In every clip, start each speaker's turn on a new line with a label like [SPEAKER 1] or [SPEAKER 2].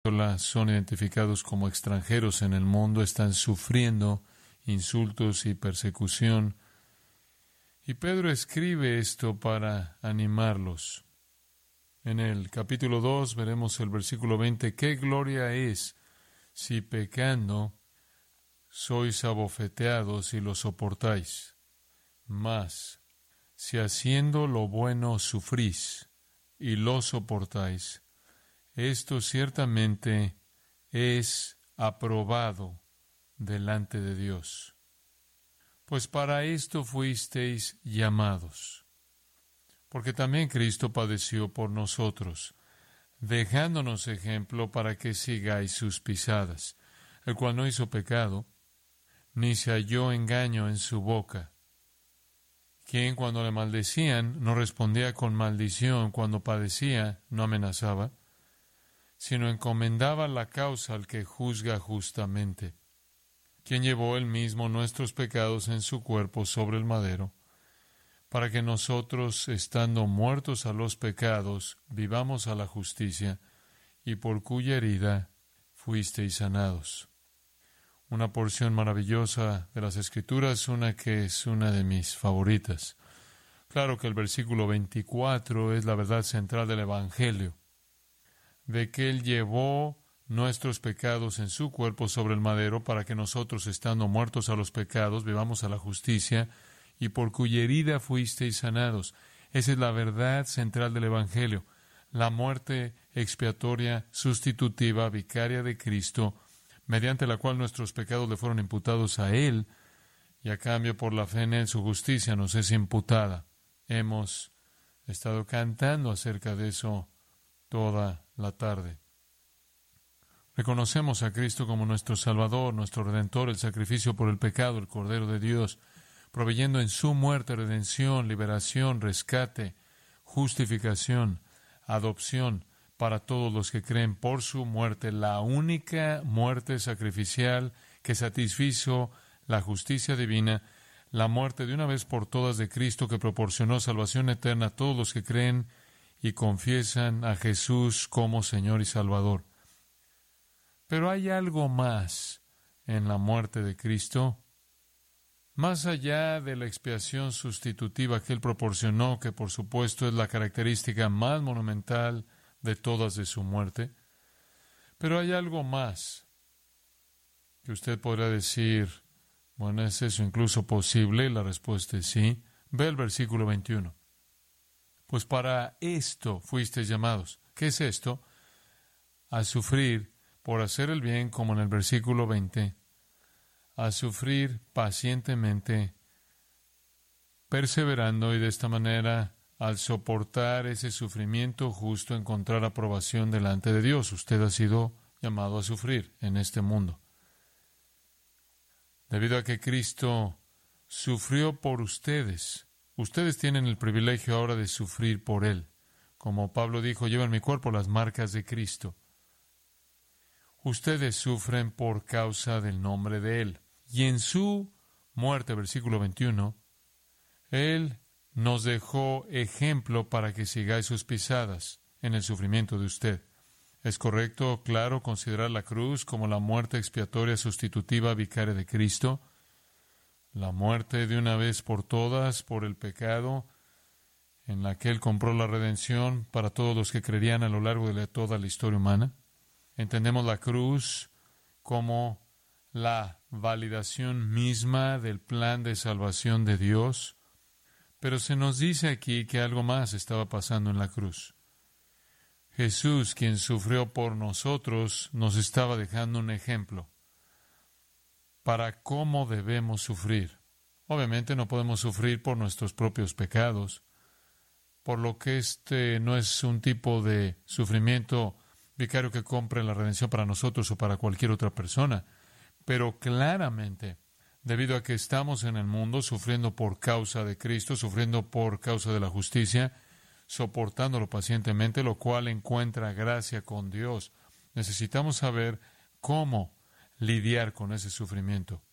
[SPEAKER 1] son identificados como extranjeros en el mundo, están sufriendo insultos y persecución. Y Pedro escribe esto para animarlos. En el capítulo 2 veremos el versículo 20. ¿Qué gloria es si pecando sois abofeteados y lo soportáis? Mas, si haciendo lo bueno sufrís y lo soportáis, esto ciertamente es aprobado delante de Dios. Pues para esto fuisteis llamados, porque también Cristo padeció por nosotros, dejándonos ejemplo para que sigáis sus pisadas, el cual no hizo pecado, ni se halló engaño en su boca, quien cuando le maldecían no respondía con maldición, cuando padecía no amenazaba, sino encomendaba la causa al que juzga justamente, quien llevó él mismo nuestros pecados en su cuerpo sobre el madero, para que nosotros, estando muertos a los pecados, vivamos a la justicia, y por cuya herida fuisteis sanados. Una porción maravillosa de las Escrituras, una que es una de mis favoritas. Claro que el versículo 24 es la verdad central del Evangelio, de que Él llevó nuestros pecados en su cuerpo sobre el madero para que nosotros, estando muertos a los pecados, vivamos a la justicia, y por cuya herida fuisteis sanados. Esa es la verdad central del Evangelio, la muerte expiatoria, sustitutiva, vicaria de Cristo, mediante la cual nuestros pecados le fueron imputados a Él, y a cambio por la fe en Él su justicia nos es imputada. Hemos estado cantando acerca de eso toda la tarde. Reconocemos a Cristo como nuestro Salvador, nuestro Redentor, el sacrificio por el pecado, el Cordero de Dios, proveyendo en su muerte redención, liberación, rescate, justificación, adopción para todos los que creen por su muerte, la única muerte sacrificial que satisfizo la justicia divina, la muerte de una vez por todas de Cristo que proporcionó salvación eterna a todos los que creen y confiesan a Jesús como Señor y Salvador. Pero hay algo más en la muerte de Cristo, más allá de la expiación sustitutiva que Él proporcionó, que por supuesto es la característica más monumental de todas de su muerte. Pero hay algo más que usted podrá decir, bueno, ¿es eso incluso posible? La respuesta es sí. Ve el versículo 21. Pues para esto fuisteis llamados. ¿Qué es esto? A sufrir por hacer el bien, como en el versículo 20, a sufrir pacientemente, perseverando, y de esta manera, al soportar ese sufrimiento justo, encontrar aprobación delante de Dios. Usted ha sido llamado a sufrir en este mundo. Debido a que Cristo sufrió por ustedes, ustedes tienen el privilegio ahora de sufrir por Él. Como Pablo dijo, llevo en mi cuerpo las marcas de Cristo. Ustedes sufren por causa del nombre de Él. Y en su muerte, versículo 21, Él nos dejó ejemplo para que sigáis sus pisadas en el sufrimiento de usted. ¿Es correcto, claro, considerar la cruz como la muerte expiatoria sustitutiva vicaria de Cristo? La muerte de una vez por todas por el pecado, en la que Él compró la redención para todos los que creerían a lo largo de toda la historia humana. Entendemos la cruz como la validación misma del plan de salvación de Dios, pero se nos dice aquí que algo más estaba pasando en la cruz. Jesús, quien sufrió por nosotros, nos estaba dejando un ejemplo para cómo debemos sufrir. Obviamente no podemos sufrir por nuestros propios pecados, por lo que este no es un tipo de sufrimiento vicario que compre la redención para nosotros o para cualquier otra persona. Pero claramente, debido a que estamos en el mundo sufriendo por causa de Cristo, sufriendo por causa de la justicia, soportándolo pacientemente, lo cual encuentra gracia con Dios, necesitamos saber cómo lidiar con ese sufrimiento.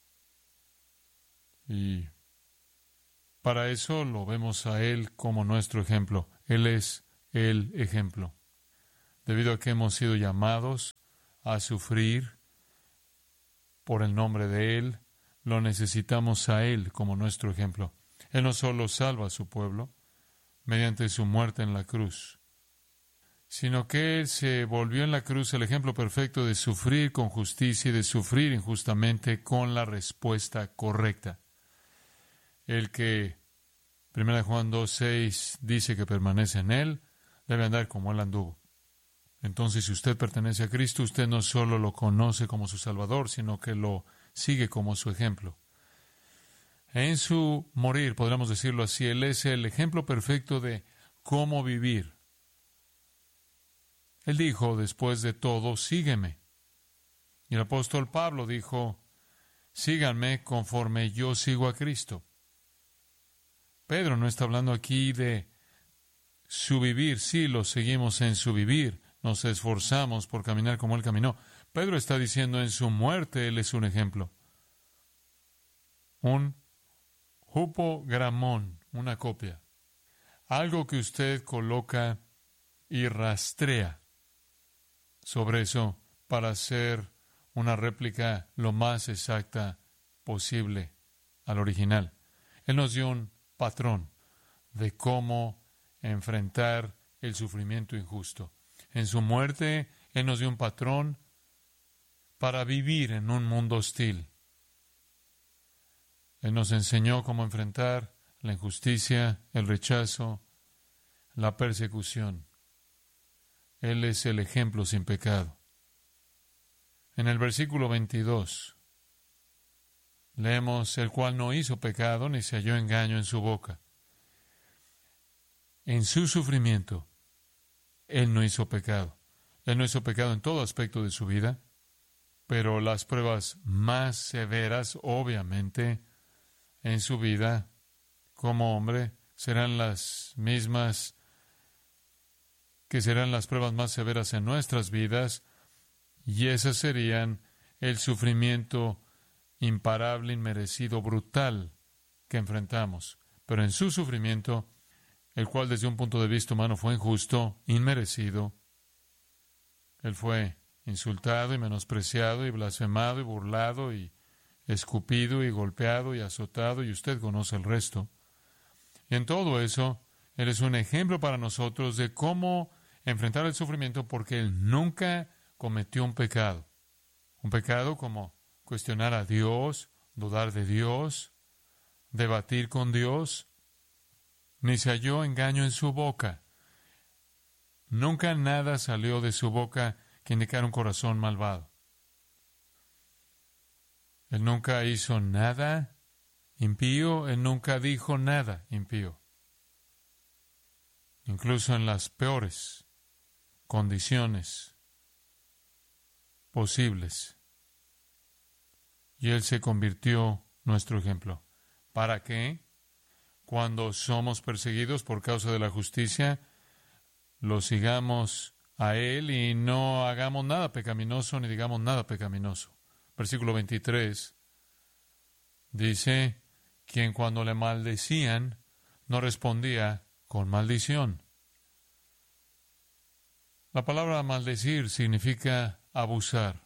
[SPEAKER 1] Y para eso lo vemos a Él como nuestro ejemplo. Él es el ejemplo. debido a que hemos sido llamados a sufrir por el nombre de Él, lo necesitamos a Él como nuestro ejemplo. Él no solo salva a su pueblo mediante su muerte en la cruz, sino que Él se volvió en la cruz el ejemplo perfecto de sufrir con justicia y de sufrir injustamente con la respuesta correcta. El que 1 Juan 2:6 dice que permanece en Él, debe andar como Él anduvo. Entonces, si usted pertenece a Cristo, usted no solo lo conoce como su Salvador, sino que lo sigue como su ejemplo. En su morir, podríamos decirlo así, Él es el ejemplo perfecto de cómo vivir. Él dijo, después de todo, sígueme. Y el apóstol Pablo dijo, síganme conforme yo sigo a Cristo. Pedro no está hablando aquí de su vivir, sí, lo seguimos en su vivir, nos esforzamos por caminar como Él caminó. Pedro está diciendo, en su muerte Él es un ejemplo. Un hupogramón, una copia. Algo que usted coloca y rastrea sobre eso para hacer una réplica lo más exacta posible al original. Él nos dio un patrón de cómo enfrentar el sufrimiento injusto. En su muerte, Él nos dio un patrón para vivir en un mundo hostil. Él nos enseñó cómo enfrentar la injusticia, el rechazo, la persecución. Él es el ejemplo sin pecado. En el versículo 22, leemos, el cual no hizo pecado ni se halló engaño en su boca. En su sufrimiento, Él no hizo pecado. Él no hizo pecado en todo aspecto de su vida, pero las pruebas más severas, obviamente, en su vida como hombre, serán las mismas que serán las pruebas más severas en nuestras vidas, y esas serían el sufrimiento imparable, inmerecido, brutal que enfrentamos. Pero en su sufrimiento, el cual desde un punto de vista humano fue injusto, inmerecido, Él fue insultado y menospreciado y blasfemado y burlado y escupido y golpeado y azotado, y usted conoce el resto. Y en todo eso, Él es un ejemplo para nosotros de cómo enfrentar el sufrimiento, porque Él nunca cometió un pecado. Un pecado como cuestionar a Dios, dudar de Dios, debatir con Dios. Ni se halló engaño en su boca. Nunca nada salió de su boca que indicara un corazón malvado. Él nunca hizo nada impío, Él nunca dijo nada impío. Incluso en las peores condiciones posibles. Y Él se convirtió nuestro ejemplo. ¿Para qué? Cuando somos perseguidos por causa de la justicia, lo sigamos a Él y no hagamos nada pecaminoso ni digamos nada pecaminoso. Versículo 23 dice, quien cuando le maldecían no respondía con maldición. La palabra maldecir significa abusar.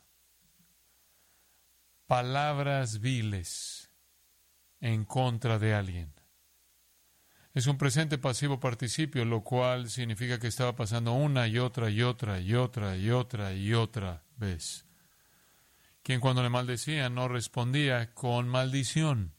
[SPEAKER 1] Palabras viles en contra de alguien. Es un presente pasivo participio, lo cual significa que estaba pasando una y otra y otra y otra y otra y otra vez. Quien cuando le maldecía no respondía con maldición.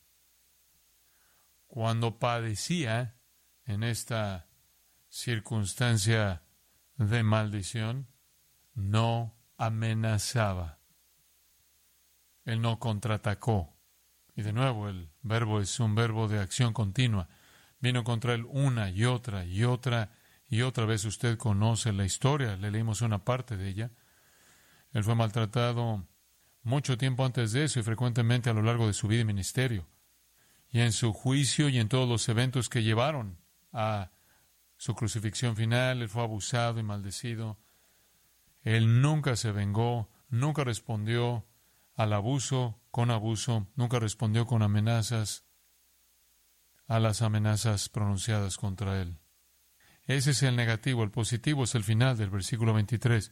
[SPEAKER 1] Cuando padecía en esta circunstancia de maldición, no amenazaba. Él no contraatacó. Y de nuevo, el verbo es un verbo de acción continua. Vino contra él una y otra y otra y otra vez. Usted conoce la historia, le leímos una parte de ella. Él fue maltratado mucho tiempo antes de eso y frecuentemente a lo largo de su vida y ministerio. Y en su juicio y en todos los eventos que llevaron a su crucifixión final, él fue abusado y maldecido. Él nunca se vengó, nunca respondió al abuso con abuso, nunca respondió con amenazas a las amenazas pronunciadas contra él. Ese es el negativo. El positivo es el final del versículo 23.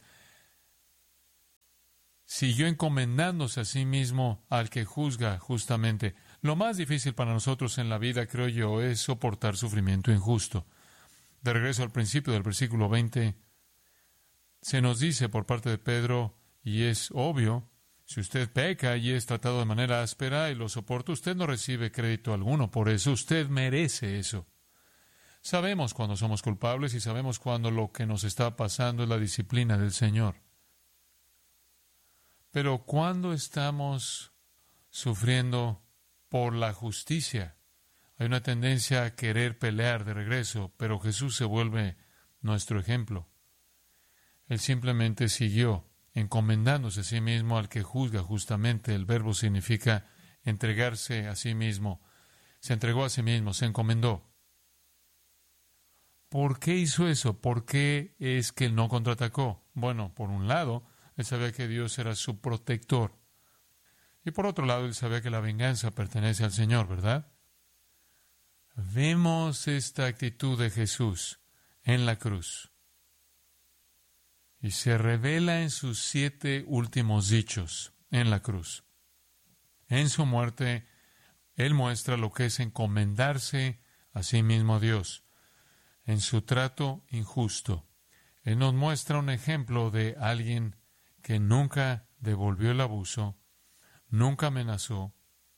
[SPEAKER 1] Siguió encomendándose a sí mismo al que juzga justamente. Lo más difícil para nosotros en la vida, creo yo, es soportar sufrimiento injusto. De regreso al principio del versículo 20, se nos dice por parte de Pedro, y es obvio, si usted peca y es tratado de manera áspera y lo soporta, usted no recibe crédito alguno por eso, usted merece eso. Sabemos cuando somos culpables y sabemos cuando lo que nos está pasando es la disciplina del Señor. Pero cuando estamos sufriendo por la justicia, hay una tendencia a querer pelear de regreso, pero Jesús se vuelve nuestro ejemplo. Él simplemente siguió encomendándose a sí mismo al que juzga justamente. El verbo significa entregarse a sí mismo. Se entregó a sí mismo, se encomendó. ¿Por qué hizo eso? ¿Por qué es que él no contraatacó? Bueno, por un lado, él sabía que Dios era su protector. Y por otro lado, él sabía que la venganza pertenece al Señor, ¿verdad? Vemos esta actitud de Jesús en la cruz. Y se revela en sus 7 últimos dichos en la cruz. En su muerte, Él muestra lo que es encomendarse a sí mismo a Dios. En su trato injusto, Él nos muestra un ejemplo de alguien que nunca devolvió el abuso, nunca amenazó,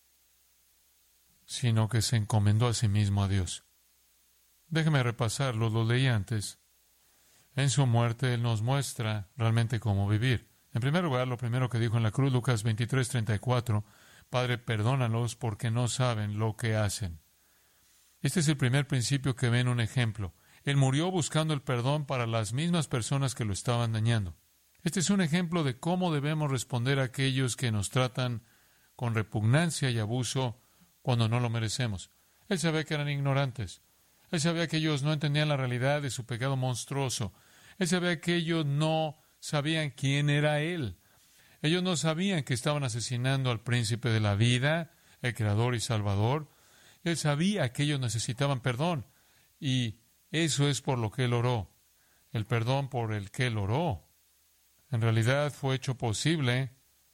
[SPEAKER 1] sino que se encomendó a sí mismo a Dios. Déjeme repasarlo, lo leí antes. En su muerte, Él nos muestra realmente cómo vivir. En primer lugar, lo primero que dijo en la cruz, Lucas 23:34, Padre, perdónalos porque no saben lo que hacen. Este es el primer principio que ve en un ejemplo. Él murió buscando el perdón para las mismas personas que lo estaban dañando. Este es un ejemplo de cómo debemos responder a aquellos que nos tratan con repugnancia y abuso cuando no lo merecemos. Él sabía que eran ignorantes. Él sabía que ellos no entendían la realidad de su pecado monstruoso. Él sabía que ellos no sabían quién era Él. Ellos no sabían que estaban asesinando al príncipe de la vida, el Creador y Salvador. Él sabía que ellos necesitaban perdón. Y eso es por lo que Él oró. El perdón por el que Él oró, en realidad fue hecho posible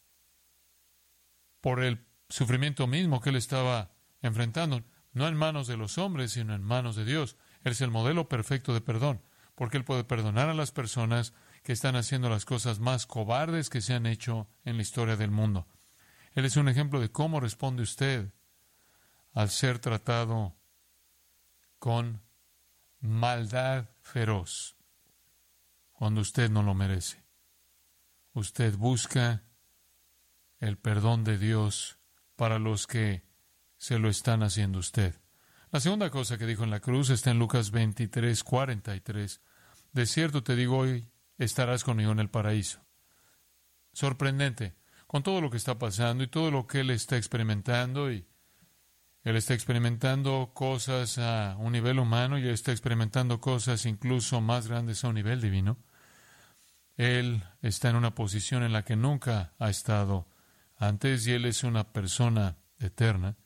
[SPEAKER 1] por el sufrimiento mismo que Él estaba enfrentando. No en manos de los hombres, sino en manos de Dios. Él es el modelo perfecto de perdón, porque Él puede perdonar a las personas que están haciendo las cosas más cobardes que se han hecho en la historia del mundo. Él es un ejemplo de cómo responde usted al ser tratado con maldad feroz, cuando usted no lo merece. Usted busca el perdón de Dios para los que se lo están haciendo a usted. La segunda cosa que dijo en la cruz está en Lucas 23:43. De cierto te digo, hoy estarás conmigo en el paraíso. Sorprendente, con todo lo que está pasando y todo lo que Él está experimentando, y Él está experimentando cosas a un nivel humano y Él está experimentando cosas incluso más grandes a un nivel divino. Él está en una posición en la que nunca ha estado antes y Él es una persona eterna.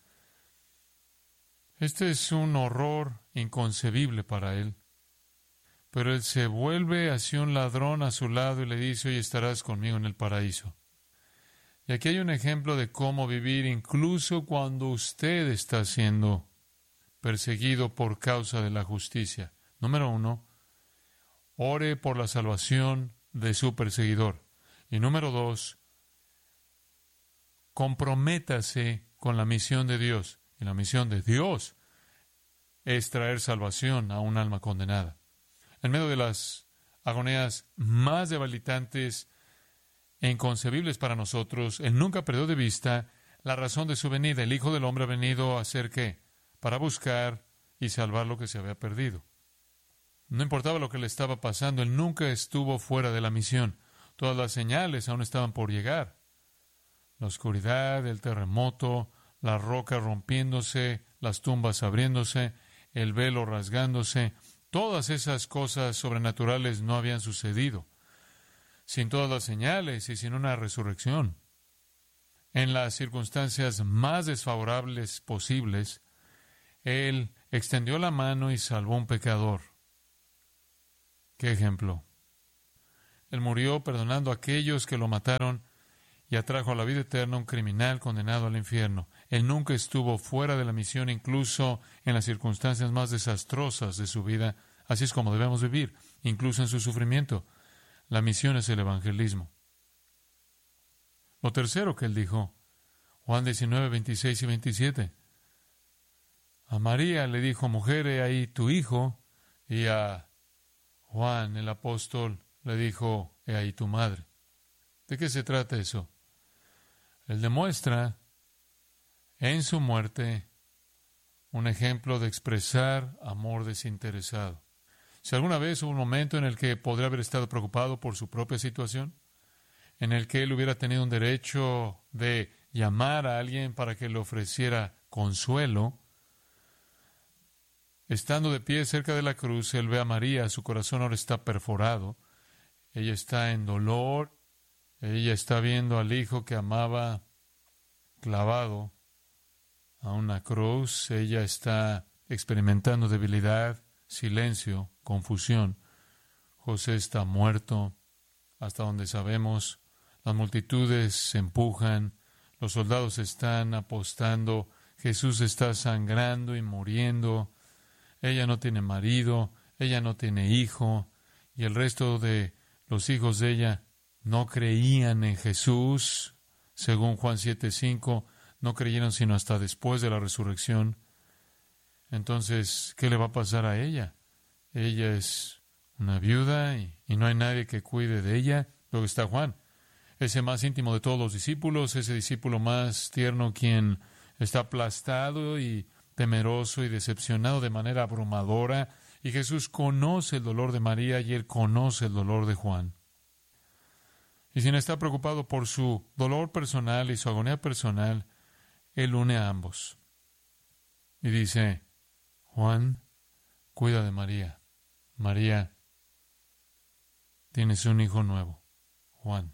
[SPEAKER 1] Este es un horror inconcebible para Él. Pero Él se vuelve hacia un ladrón a su lado y le dice, hoy estarás conmigo en el paraíso. Y aquí hay un ejemplo de cómo vivir incluso cuando usted está siendo perseguido por causa de la justicia. Número 1, ore por la salvación de su perseguidor. Y número 2, comprométase con la misión de Dios. Y la misión de Dios es traer salvación a un alma condenada. En medio de las agonías más debilitantes e inconcebibles para nosotros, Él nunca perdió de vista la razón de su venida. El Hijo del Hombre ha venido a hacer ¿qué? Para buscar y salvar lo que se había perdido. No importaba lo que le estaba pasando, Él nunca estuvo fuera de la misión. Todas las señales aún estaban por llegar. La oscuridad, el terremoto, la roca rompiéndose, las tumbas abriéndose, el velo rasgándose, todas esas cosas sobrenaturales no habían sucedido sin todas las señales y sin una resurrección. En las circunstancias más desfavorables posibles, Él extendió la mano y salvó a un pecador. ¿Qué ejemplo? Él murió perdonando a aquellos que lo mataron y atrajo a la vida eterna a un criminal condenado al infierno. Él nunca estuvo fuera de la misión, incluso en las circunstancias más desastrosas de su vida. Así es como debemos vivir, incluso en su sufrimiento. La misión es el evangelismo. Lo tercero que él dijo, Juan 19, 26 y 27. A María le dijo, mujer, he ahí tu hijo, y a Juan el apóstol le dijo, he ahí tu madre. ¿De qué se trata eso? Él demuestra en su muerte un ejemplo de expresar amor desinteresado. Si alguna vez hubo un momento en el que podría haber estado preocupado por su propia situación, en el que él hubiera tenido un derecho de llamar a alguien para que le ofreciera consuelo, estando de pie cerca de la cruz, él ve a María, su corazón ahora está perforado, ella está en dolor, ella está viendo al hijo que amaba clavado a una cruz, ella está experimentando debilidad, silencio, confusión. José está muerto, hasta donde sabemos. Las multitudes se empujan, los soldados están apostando, Jesús está sangrando y muriendo, ella no tiene marido, ella no tiene hijo, y el resto de los hijos de ella no creían en Jesús, según Juan 7:5, no creyeron sino hasta después de la resurrección. Entonces, ¿qué le va a pasar a ella? Ella es una viuda y no hay nadie que cuide de ella. Luego está Juan, ese más íntimo de todos los discípulos, ese discípulo más tierno quien está aplastado y temeroso y decepcionado de manera abrumadora. Y Jesús conoce el dolor de María y él conoce el dolor de Juan. Y sin estar preocupado por su dolor personal y su agonía personal, él une a ambos. Y dice, Juan, cuida de María. María, tienes un hijo nuevo. Juan.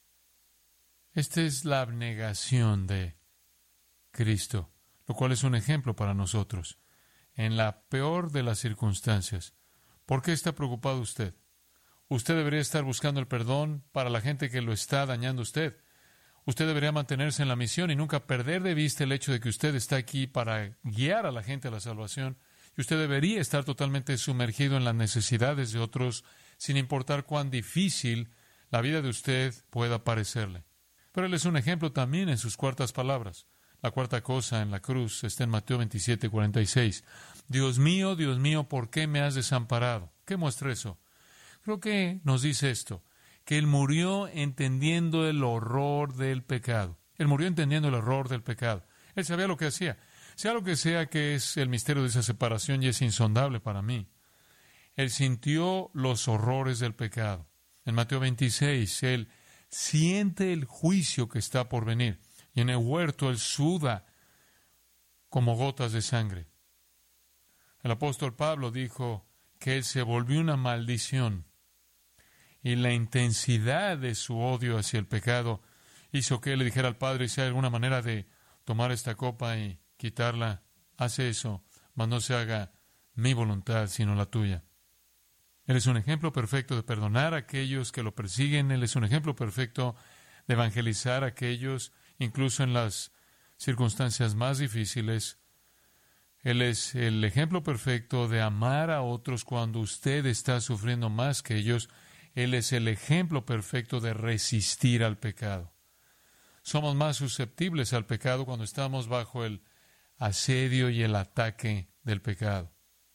[SPEAKER 1] Esta es la abnegación de Cristo, lo cual es un ejemplo para nosotros. En la peor de las circunstancias, ¿por qué está preocupado usted? Usted debería estar buscando el perdón para la gente que lo está dañando a usted. Usted debería mantenerse en la misión y nunca perder de vista el hecho de que usted está aquí para guiar a la gente a la salvación. Y usted debería estar totalmente sumergido en las necesidades de otros, sin importar cuán difícil la vida de usted pueda parecerle. Pero él es un ejemplo también en sus cuartas palabras. La cuarta cosa en la cruz está en Mateo 27:46. Dios mío, ¿por qué me has desamparado? ¿Qué muestra eso? Creo que nos dice esto, que Él murió entendiendo el horror del pecado. Él murió entendiendo el horror del pecado. Él sabía lo que hacía. Sea lo que sea que es el misterio de esa separación y es insondable para mí. Él sintió los horrores del pecado. En Mateo 26, Él siente el juicio que está por venir. Y en el huerto Él suda como gotas de sangre. El apóstol Pablo dijo que Él se volvió una maldición. Y la intensidad de su odio hacia el pecado hizo que Él le dijera al Padre, si hay alguna manera de tomar esta copa y quitarla, hace eso, mas no se haga mi voluntad, sino la tuya. Él es un ejemplo perfecto de perdonar a aquellos que lo persiguen. Él es un ejemplo perfecto de evangelizar a aquellos, incluso en las circunstancias más difíciles. Él es el ejemplo perfecto de amar a otros cuando usted está sufriendo más que ellos. Él es el ejemplo perfecto de resistir al pecado. Somos más susceptibles al pecado cuando estamos bajo el asedio y el ataque del pecado.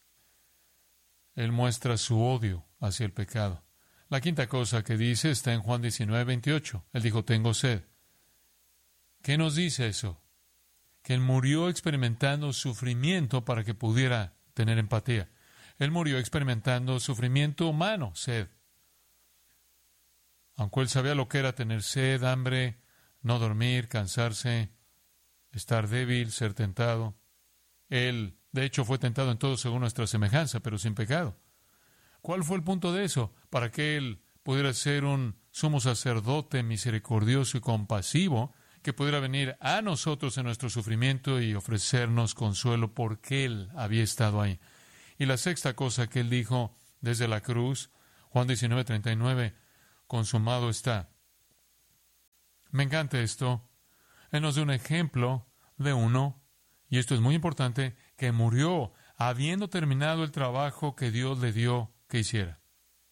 [SPEAKER 1] Él muestra su odio hacia el pecado. La quinta cosa que dice está en Juan 19:28. Él dijo, tengo sed. ¿Qué nos dice eso? Que Él murió experimentando sufrimiento para que pudiera tener empatía. Él murió experimentando sufrimiento humano, sed. Aunque Él sabía lo que era tener sed, hambre, no dormir, cansarse, estar débil, ser tentado. Él, de hecho, fue tentado en todo según nuestra semejanza, pero sin pecado. ¿Cuál fue el punto de eso? Para que Él pudiera ser un sumo sacerdote misericordioso y compasivo, que pudiera venir a nosotros en nuestro sufrimiento y ofrecernos consuelo porque Él había estado ahí. Y la sexta cosa que Él dijo desde la cruz, Juan 19:39, consumado está. Me encanta esto. Él nos da un ejemplo de uno, y esto es muy importante, que murió habiendo terminado el trabajo que Dios le dio que hiciera.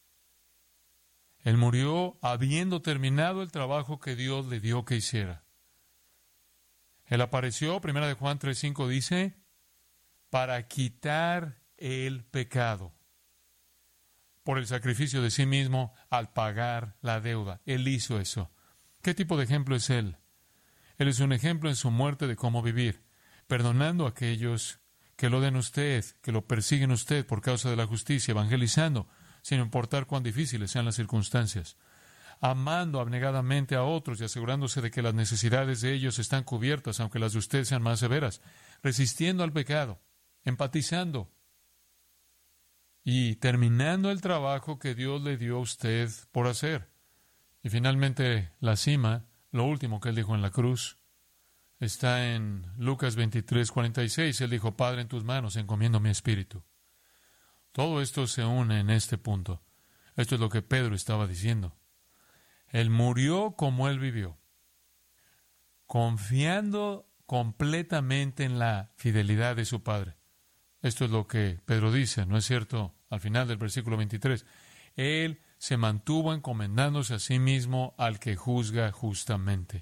[SPEAKER 1] Él murió habiendo terminado el trabajo que Dios le dio que hiciera. Él apareció, 1 de Juan 3:5 dice, para quitar el pecado por el sacrificio de sí mismo al pagar la deuda. Él hizo eso. ¿Qué tipo de ejemplo es Él? Él es un ejemplo en su muerte de cómo vivir, perdonando a aquellos que lo den usted, que lo persiguen usted por causa de la justicia, evangelizando, sin importar cuán difíciles sean las circunstancias, amando abnegadamente a otros y asegurándose de que las necesidades de ellos están cubiertas, aunque las de usted sean más severas, resistiendo al pecado, empatizando y terminando el trabajo que Dios le dio a usted por hacer. Y finalmente, la cima, lo último que Él dijo en la cruz, está en Lucas 23:46. Él dijo, Padre, en tus manos encomiendo mi espíritu. Todo esto se une en este punto. Esto es lo que Pedro estaba diciendo. Él murió como Él vivió, confiando completamente en la fidelidad de su Padre. Esto es lo que Pedro dice, ¿no es cierto? Al final del versículo 23. Él se mantuvo encomendándose a sí mismo al que juzga justamente.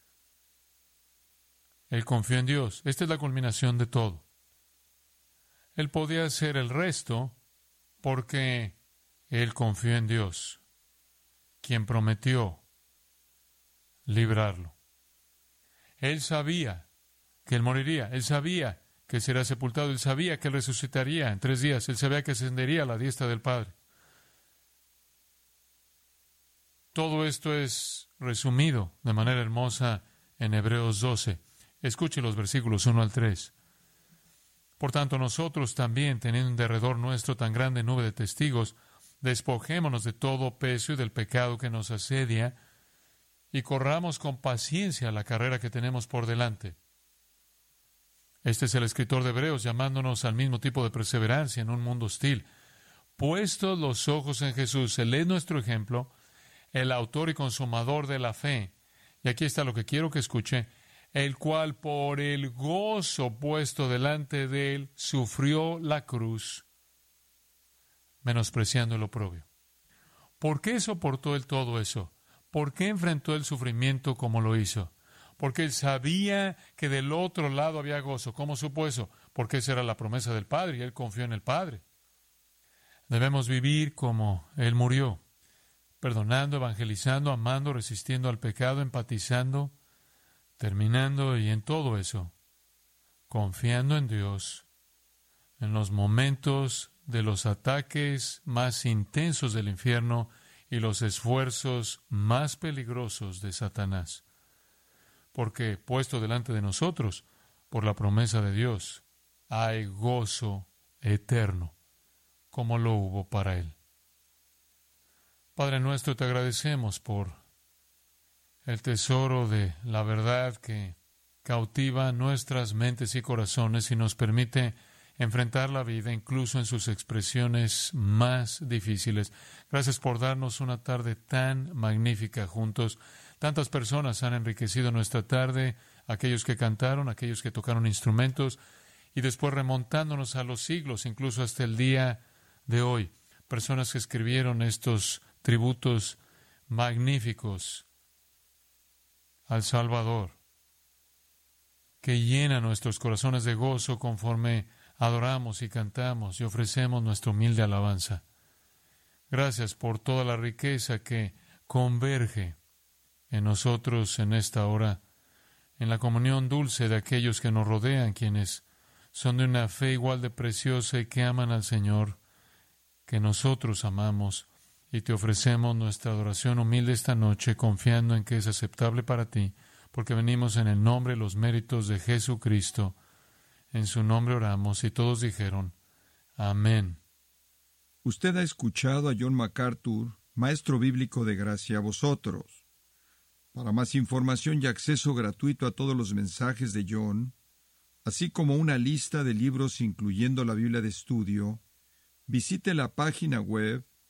[SPEAKER 1] Él confió en Dios. Esta es la culminación de todo. Él podía hacer el resto porque él confió en Dios, quien prometió librarlo. Él sabía que él moriría. Él sabía que será sepultado. Él sabía que él resucitaría en 3 días. Él sabía que ascendería a la diestra del Padre. Todo esto es resumido de manera hermosa en Hebreos 12. Escuche los versículos 1 al 3. Por tanto, nosotros también, teniendo en derredor nuestro tan grande nube de testigos, despojémonos de todo peso y del pecado que nos asedia, y corramos con paciencia la carrera que tenemos por delante. Este es el escritor de Hebreos llamándonos al mismo tipo de perseverancia en un mundo hostil. Puestos los ojos en Jesús, Él es nuestro ejemplo, el autor y consumador de la fe. Y aquí está lo que quiero que escuche. El cual por el gozo puesto delante de Él sufrió la cruz, menospreciando el oprobio. ¿Por qué soportó Él todo eso? ¿Por qué enfrentó el sufrimiento como lo hizo? Porque Él sabía que del otro lado había gozo. ¿Cómo supo eso? Porque esa era la promesa del Padre y Él confió en el Padre. Debemos vivir como Él murió, perdonando, evangelizando, amando, resistiendo al pecado, empatizando, terminando y en todo eso, confiando en Dios, en los momentos de los ataques más intensos del infierno y los esfuerzos más peligrosos de Satanás. Porque puesto delante de nosotros, por la promesa de Dios, hay gozo eterno, como lo hubo para Él. Padre nuestro, te agradecemos por el tesoro de la verdad que cautiva nuestras mentes y corazones y nos permite enfrentar la vida incluso en sus expresiones más difíciles. Gracias por darnos una tarde tan magnífica juntos. Tantas personas han enriquecido nuestra tarde, aquellos que cantaron, aquellos que tocaron instrumentos, y después remontándonos a los siglos, incluso hasta el día de hoy. Personas que escribieron estos tributos magníficos al Salvador, que llena nuestros corazones de gozo conforme adoramos y cantamos y ofrecemos nuestra humilde alabanza. Gracias por toda la riqueza que converge en nosotros en esta hora, en la comunión dulce de aquellos que nos rodean, quienes son de una fe igual de preciosa y que aman al Señor, que nosotros amamos, y te ofrecemos nuestra adoración humilde esta noche, confiando en que es aceptable para ti, porque venimos en el nombre y los méritos de Jesucristo. En su nombre oramos, y todos dijeron, amén.
[SPEAKER 2] Usted ha escuchado a John MacArthur, maestro bíblico de gracia a vosotros. Para más información y acceso gratuito a todos los mensajes de John, así como una lista de libros incluyendo la Biblia de estudio, visite la página web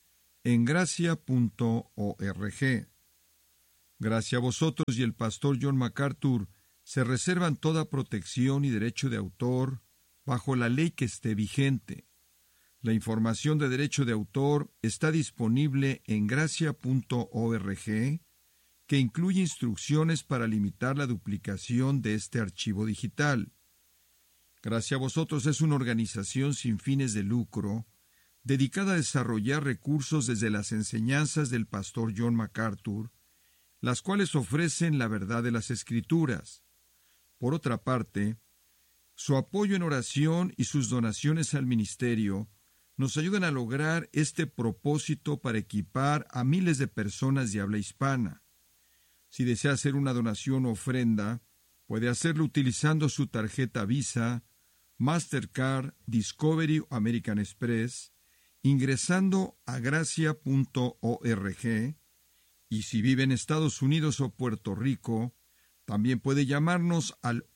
[SPEAKER 2] en gracia.org. Gracia a vosotros y el pastor John MacArthur se reservan toda protección y derecho de autor bajo la ley que esté vigente. La información de derecho de autor está disponible en gracia.org, que incluye instrucciones para limitar la duplicación de este archivo digital. Gracia a vosotros es una organización sin fines de lucro, dedicada a desarrollar recursos desde las enseñanzas del pastor John MacArthur, las cuales ofrecen la verdad de las Escrituras. Por otra parte, su apoyo en oración y sus donaciones al ministerio nos ayudan a lograr este propósito para equipar a miles de personas de habla hispana. Si desea hacer una donación o ofrenda, puede hacerlo utilizando su tarjeta Visa, Mastercard, Discovery o American Express, ingresando a gracia.org, y si vive en Estados Unidos o Puerto Rico, también puede llamarnos al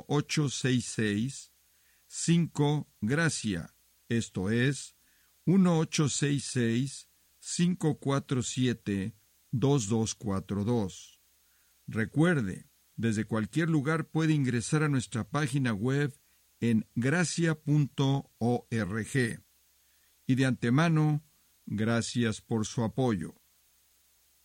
[SPEAKER 2] 1-866-5-GRACIA, esto es, 1-866-547-2242. Recuerde, desde cualquier lugar puede ingresar a nuestra página web en gracia.org. Y de antemano, gracias por su apoyo.